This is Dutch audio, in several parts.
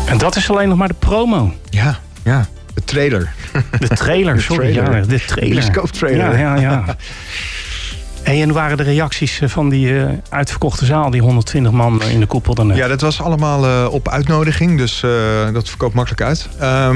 En dat is alleen nog maar de promo. Ja. De trailer. De trailer, sorry. Ja, de trailer. Bioscooptrailer. Ja. En waren de reacties van die uitverkochte zaal, die 120 man in de koepel dan net? Ja, dat was allemaal op uitnodiging, dus dat verkoopt makkelijk uit.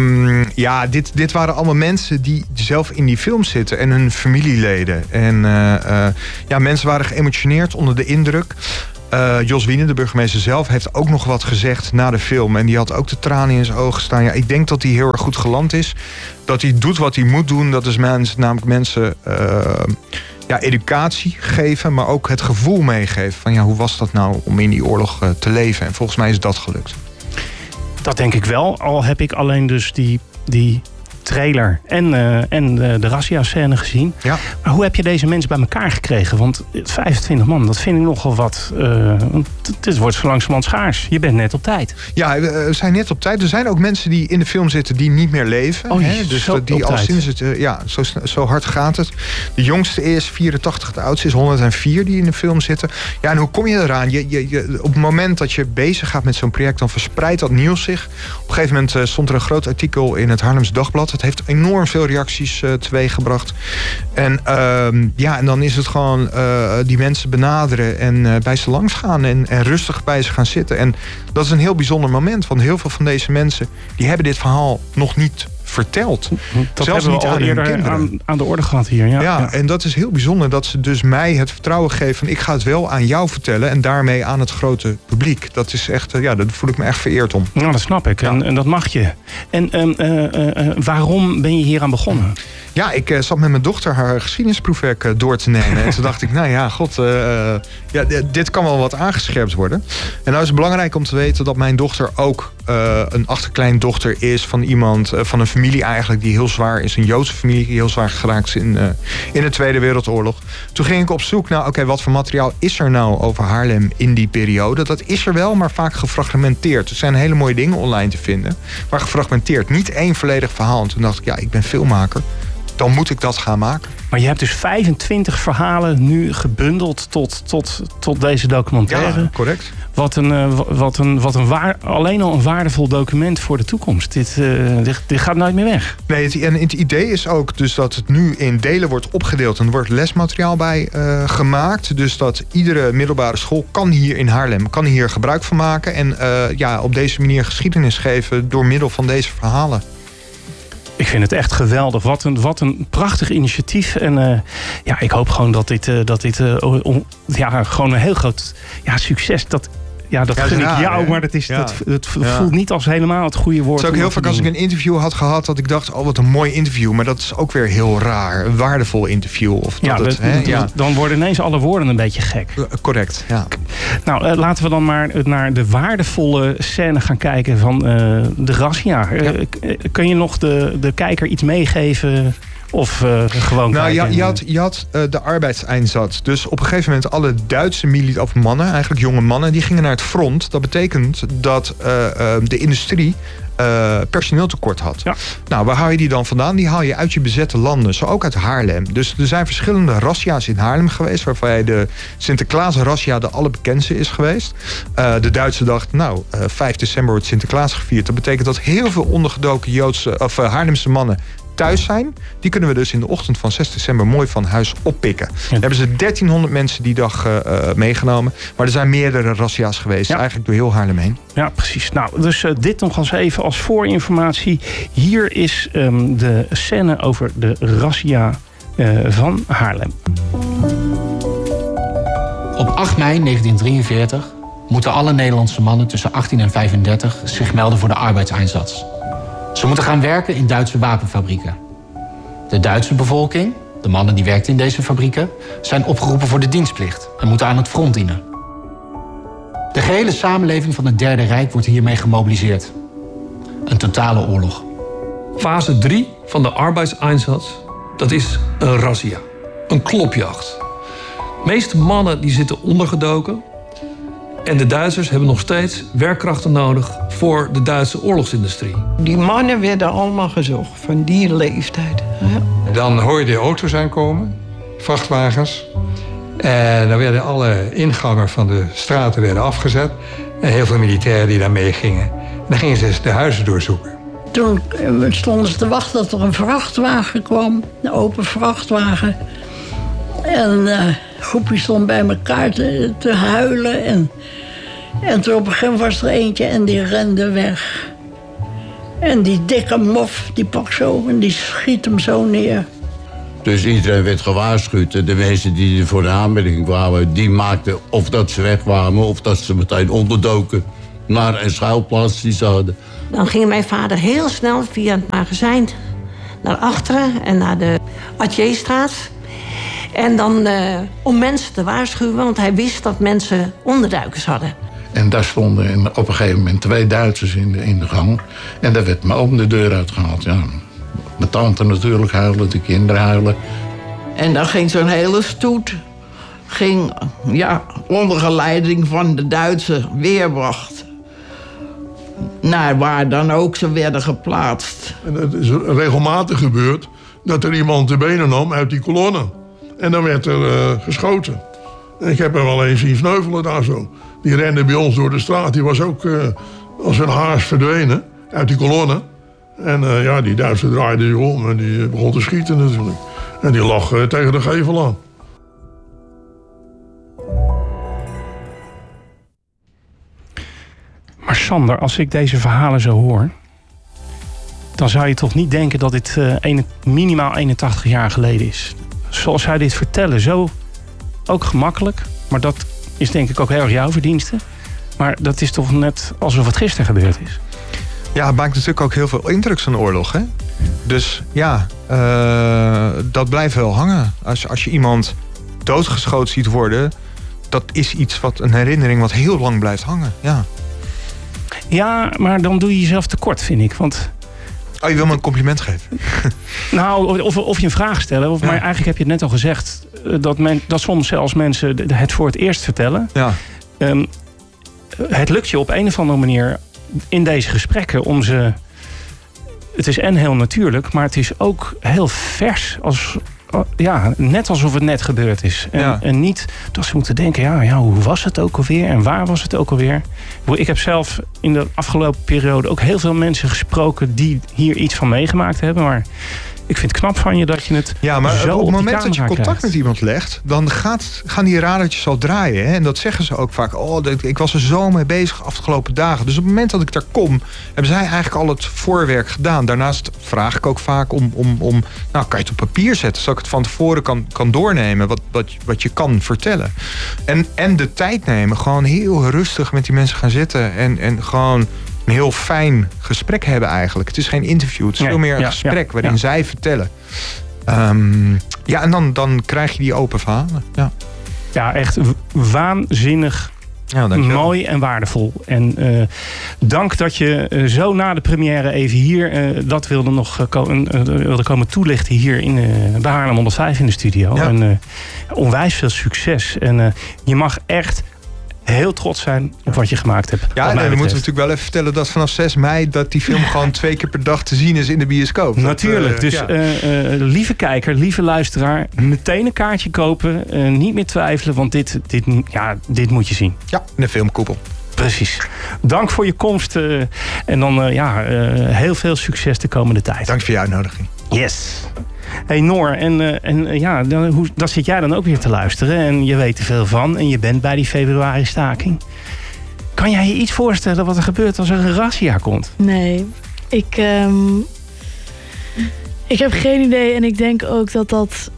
Dit waren allemaal mensen die zelf in die film zitten en hun familieleden. En mensen waren geëmotioneerd onder de indruk. Jos Wiene, de burgemeester zelf, heeft ook nog wat gezegd na de film. En die had ook de tranen in zijn ogen staan. Ja, ik denk dat hij heel erg goed geland is. Dat hij doet wat hij moet doen. Dat is namelijk mensen educatie geven, maar ook het gevoel meegeven. Van hoe was dat nou om in die oorlog te leven? En volgens mij is dat gelukt. Dat denk ik wel. Al heb ik alleen dus die trailer en de razzia-scène gezien. Ja. Maar hoe heb je deze mensen bij elkaar gekregen? Want 25 man, dat vind ik nogal wat. Het wordt zo langzamerhand schaars. Je bent net op tijd. Ja, we zijn net op tijd. Er zijn ook mensen die in de film zitten die niet meer leven. Dus die al sinds het... zo hard gaat het. De jongste is 84, de oudste is 104 die in de film zitten. Ja, en hoe kom je eraan? Je, op het moment dat je bezig gaat met zo'n project, dan verspreidt dat nieuws zich. Op een gegeven moment stond er een groot artikel in het Haarlems Dagblad. Het heeft enorm veel reacties teweeggebracht. En dan is het gewoon die mensen benaderen en bij ze langs gaan en rustig bij ze gaan zitten. En dat is een heel bijzonder moment, want heel veel van deze mensen die hebben dit verhaal nog niet verteld. Dat zelfs hebben we niet al eerder aan de orde gehad hier. Ja. En dat is heel bijzonder dat ze dus mij het vertrouwen geven van ik ga het wel aan jou vertellen en daarmee aan het grote publiek. Dat is echt, daar voel ik me echt vereerd om. Nou, dat snap ik. Ja. En dat mag je. En waarom ben je hier aan begonnen? Ja, ik zat met mijn dochter haar geschiedenisproefwerk door te nemen. En toen dacht ik, dit kan wel wat aangescherpt worden. En nou is het belangrijk om te weten dat mijn dochter ook een achterkleindochter is van iemand, van een familie eigenlijk die heel zwaar is. Een Joodse familie die heel zwaar geraakt is in de Tweede Wereldoorlog. Toen ging ik op zoek naar, wat voor materiaal is er nou over Haarlem in die periode? Dat is er wel, maar vaak gefragmenteerd. Er zijn hele mooie dingen online te vinden, maar gefragmenteerd. Niet één volledig verhaal. En toen dacht ik, ik ben filmmaker. Dan moet ik dat gaan maken. Maar je hebt dus 25 verhalen nu gebundeld tot deze documentaire. Ja, correct. Alleen al een waardevol document voor de toekomst. Dit gaat nooit meer weg. Nee, en het idee is ook dus dat het nu in delen wordt opgedeeld en er wordt lesmateriaal bij gemaakt. Dus dat iedere middelbare school kan hier in Haarlem kan hier gebruik van maken. En op deze manier geschiedenis geven door middel van deze verhalen. Ik vind het echt geweldig. Wat een prachtig initiatief. En ik hoop gewoon dat dit gewoon een heel groot succes. Dat gun ik jou, maar het voelt niet als helemaal het goede woord. Het is ook heel vaak als ik een interview had gehad, dat ik dacht, wat een mooi interview. Maar dat is ook weer heel raar. Een waardevol interview. Dan worden ineens alle woorden een beetje gek. Correct, ja. Nou, laten we dan maar naar de waardevolle scène gaan kijken van de razzia. Kun je nog de kijker iets meegeven? Of gewoon kijken? Je had de arbeidseinsatz. Dus op een gegeven moment alle Duitse mannen, eigenlijk jonge mannen, die gingen naar het front. Dat betekent dat de industrie personeeltekort had. Ja. Nou, waar haal je die dan vandaan? Die haal je uit je bezette landen, zo ook uit Haarlem. Dus er zijn verschillende razzia's in Haarlem geweest, waarbij de Sinterklaas-razzia de allerbekendste is geweest. De Duitse dacht, 5 december wordt Sinterklaas gevierd. Dat betekent dat heel veel ondergedoken Haarlemse mannen thuis zijn. Die kunnen we dus in de ochtend van 6 december mooi van huis oppikken. Ja. Dan hebben ze 1300 mensen die dag meegenomen. Maar er zijn meerdere razzia's geweest. Eigenlijk door heel Haarlem heen. Ja, precies. Nou, dus dit nog eens even als voorinformatie. Hier is de scène over de razzia van Haarlem. Op 8 mei 1943 moeten alle Nederlandse mannen tussen 18 en 35 zich melden voor de arbeidseinsatz. Ze moeten gaan werken in Duitse wapenfabrieken. De Duitse bevolking, de mannen die werkten in deze fabrieken, zijn opgeroepen voor de dienstplicht en moeten aan het front dienen. De gehele samenleving van het Derde Rijk wordt hiermee gemobiliseerd. Een totale oorlog. Fase 3 van de arbeidseinsatz, dat is een razzia. Een klopjacht. De meeste mannen die zitten ondergedoken. En de Duitsers hebben nog steeds werkkrachten nodig voor de Duitse oorlogsindustrie. Die mannen werden allemaal gezocht, van die leeftijd. Ja. Dan hoor je de auto's aankomen, vrachtwagens. En dan werden alle ingangen van de straten afgezet. En heel veel militairen die daar mee gingen. Dan gingen ze de huizen doorzoeken. Toen stonden ze te wachten tot er een vrachtwagen kwam. Een open vrachtwagen. En een groepje stond bij elkaar te huilen. En toen op een gegeven moment was er eentje en die rende weg. En die dikke mof, die pakt zo en die schiet hem zo neer. Dus iedereen werd gewaarschuwd. En de mensen die voor de aanmerking kwamen, die maakten of dat ze wegkwamen of dat ze meteen onderdoken naar een schuilplaats die ze hadden. Dan ging mijn vader heel snel via het magazijn naar achteren en naar de Atjeestraat. En dan om mensen te waarschuwen, want hij wist dat mensen onderduikers hadden. En daar stonden op een gegeven moment 2 Duitsers in de gang. En daar werd mijn oom de deur uitgehaald. Ja. Mijn tante natuurlijk huilen, de kinderen huilen. En dan ging zo'n hele stoet onder geleiding van de Duitse Weermacht naar waar dan ook ze werden geplaatst. En het is regelmatig gebeurd dat er iemand de benen nam uit die kolonne. En dan werd er geschoten. En ik heb hem wel eens zien sneuvelen daar zo. Die rende bij ons door de straat. Die was ook als een haas verdwenen uit die kolonne. En die Duitser draaide zich om en die begon te schieten natuurlijk. En die lag tegen de gevel aan. Maar Sander, als ik deze verhalen zo hoor, dan zou je toch niet denken dat dit minimaal 81 jaar geleden is. Zoals zij dit vertellen, zo ook gemakkelijk. Maar dat is denk ik ook heel erg jouw verdienste. Maar dat is toch net alsof het gisteren gebeurd is. Ja, het maakt natuurlijk ook heel veel indruk, zo'n oorlog, hè? Dus ja, dat blijft wel hangen. Als je iemand doodgeschoten ziet worden, dat is iets een herinnering wat heel lang blijft hangen. Ja. Ja, maar dan doe je jezelf tekort, vind ik. Want je wil me een compliment geven? Nou, of je een vraag stellen. Maar eigenlijk heb je het net al gezegd dat soms zelfs mensen het voor het eerst vertellen. Ja. Het lukt je op een of andere manier in deze gesprekken om ze... Het is heel natuurlijk, maar het is ook heel vers. Net alsof het net gebeurd is. En niet dat ze moeten denken, hoe was het ook alweer? En waar was het ook alweer? Ik heb zelf in de afgelopen periode ook heel veel mensen gesproken die hier iets van meegemaakt hebben. Maar ik vind het knap van je dat je het zo op het moment dat je contact krijgt met iemand legt, dan gaan die radertjes al draaien. Hè? En dat zeggen ze ook vaak. Ik was er zo mee bezig afgelopen dagen. Dus op het moment dat ik daar kom, hebben zij eigenlijk al het voorwerk gedaan. Daarnaast vraag ik ook vaak om kan je het op papier zetten, zodat ik het van tevoren kan doornemen wat je kan vertellen. En de tijd nemen, gewoon heel rustig met die mensen gaan zitten en gewoon een heel fijn gesprek hebben eigenlijk. Het is geen interview, het is veel meer een gesprek waarin zij vertellen. En dan krijg je die open verhalen. Ja, echt waanzinnig mooi en waardevol. En dank dat je zo na de première even hier dat wilde komen toelichten hier bij Haarlem 105 in de studio. Ja. En onwijs veel succes. En je mag echt heel trots zijn op wat je gemaakt hebt. Ja, en dan moeten we natuurlijk wel even vertellen dat vanaf 6 mei... dat die film gewoon 2 keer per dag te zien is in de bioscoop. Natuurlijk. Lieve kijker, lieve luisteraar, meteen een kaartje kopen. Niet meer twijfelen, want dit moet je zien. Ja, in de filmkoepel. Precies. Dank voor je komst. En dan heel veel succes de komende tijd. Dank voor je uitnodiging. Yes. Hey Noor, daar zit jij dan ook weer te luisteren. En je weet er veel van. En je bent bij die februari-staking. Kan jij je iets voorstellen wat er gebeurt als er een razzia komt? Nee. Ik heb geen idee. En ik denk ook dat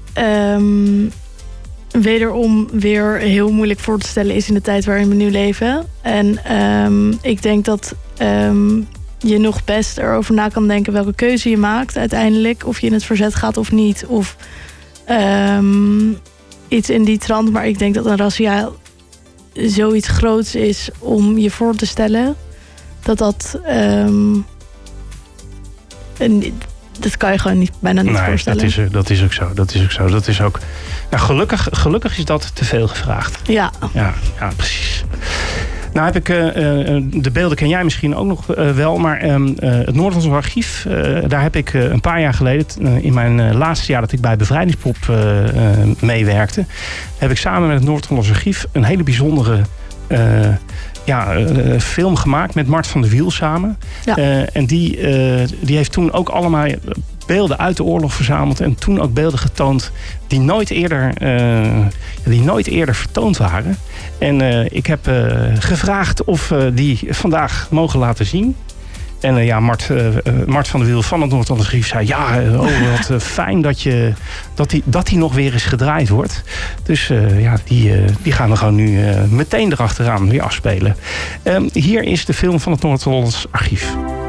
wederom weer heel moeilijk voor te stellen is in de tijd waarin we nu leven. En ik denk dat je nog best erover na kan denken welke keuze je maakt uiteindelijk. Of je in het verzet gaat of niet. Of iets in die trant. Maar ik denk dat een razzia zoiets groots is om je voor te stellen. Dat kan je gewoon bijna niet voorstellen. Dat is ook zo. Nou, gelukkig is dat te veel gevraagd. Ja, precies. Nou heb ik, de beelden ken jij misschien ook nog wel, maar het Noord-Hollands Archief, daar heb ik een paar jaar geleden, in mijn laatste jaar dat ik bij Bevrijdingspop meewerkte, heb ik samen met het Noord-Hollands Archief een hele bijzondere film gemaakt met Mart van der Wiel samen. Ja. En die heeft toen ook allemaal beelden uit de oorlog verzameld. En toen ook beelden getoond die nooit eerder vertoond waren. En ik heb gevraagd of die vandaag mogen laten zien. En Mart van der Wiel van het Noord-Hollands Archief zei... wat fijn dat die nog weer eens gedraaid wordt. Dus die gaan we gewoon nu meteen erachteraan weer afspelen. Hier is de film van het Noord-Hollands Archief.